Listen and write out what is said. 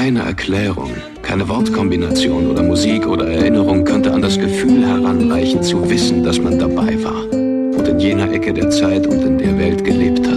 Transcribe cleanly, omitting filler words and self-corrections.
Keine Erklärung, keine Wortkombination oder Musik oder Erinnerung könnte an das Gefühl heranreichen, zu wissen, dass man dabei war und in jener Ecke der Zeit und in der Welt gelebt hat.